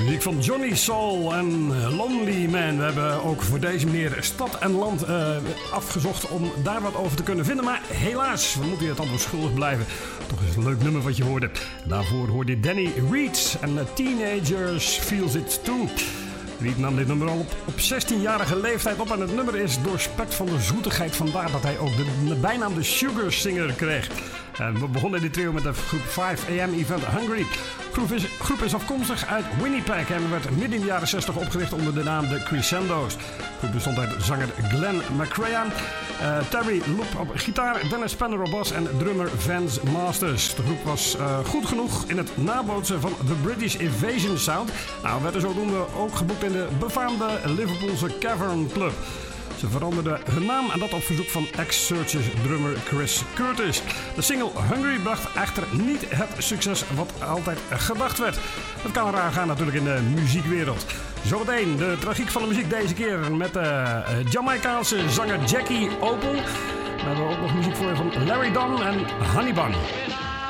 Muziek van Johnny Soul en Lonely Man. We hebben ook voor deze meneer stad en land afgezocht om daar wat over te kunnen vinden. Maar helaas, we moeten je het antwoord schuldig blijven. Toch is het een leuk nummer wat je hoorde. Daarvoor hoorde je Danny Reed en Teenagers Feels It Too. Reed nam dit nummer al op 16-jarige leeftijd op. En het nummer is doorspekt van de zoetigheid. Vandaar dat hij ook de bijnaam de Sugar Singer kreeg. En we begonnen dit trio met de groep 5 AM Event Hungry. De groep is afkomstig uit Winnipeg en werd midden in de jaren 60 opgericht onder de naam de Crescendos. De groep bestond uit zanger Glenn McCrayan, Terry Loop op gitaar, Dennis Penner op bas en drummer Vance Masters. De groep was goed genoeg in het nabootsen van The British Invasion Sound. Nou, werden zodoende ook geboekt in de befaamde Liverpoolse Cavern Club. Ze veranderden hun naam en dat op verzoek van ex-Searchers drummer Chris Curtis. De single Hungry bracht echter niet het succes wat altijd gedacht werd. Dat kan raar gaan natuurlijk in de muziekwereld. Zometeen de tragiek van de muziek deze keer met de Jamaicaanse zanger Jackie Opel. We hebben ook nog muziek voor je van Larry Dunn en Honey Bun.